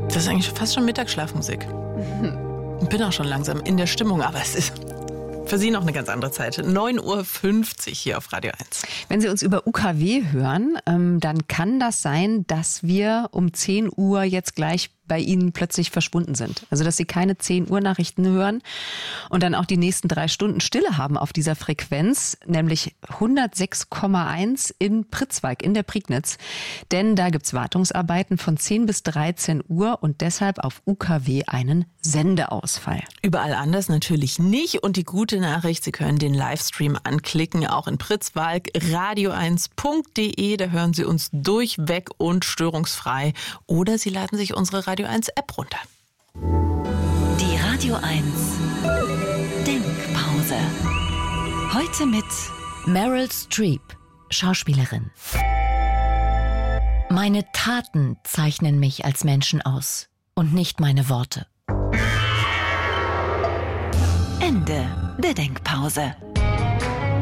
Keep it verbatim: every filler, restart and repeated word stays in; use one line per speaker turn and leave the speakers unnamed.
Das ist eigentlich fast schon Mittagsschlafmusik. Ich bin auch schon langsam in der Stimmung, aber es ist für Sie noch eine ganz andere Zeit. neun Uhr fünfzig hier auf Radio eins.
Wenn Sie uns über U K W hören, ähm, dann kann das sein, dass wir um zehn Uhr jetzt gleich bei Ihnen plötzlich verschwunden sind. Also dass Sie keine zehn Uhr Nachrichten hören und dann auch die nächsten drei Stunden Stille haben auf dieser Frequenz, nämlich hundertsechs Komma eins in Pritzwalk in der Prignitz. Denn da gibt's Wartungsarbeiten von zehn bis dreizehn Uhr und deshalb auf U K W einen Sendeausfall.
Überall anders natürlich nicht. Und die gute Nachricht, Sie können den Livestream anklicken, auch in Pritzwalk, radio eins punkt de. Da hören Sie uns durchweg und störungsfrei. Oder Sie laden sich unsere Radio eins App runter.
Die Radio eins Denkpause. Heute mit Meryl Streep, Schauspielerin. Meine Taten zeichnen mich als Menschen aus und nicht meine Worte. Ende der Denkpause.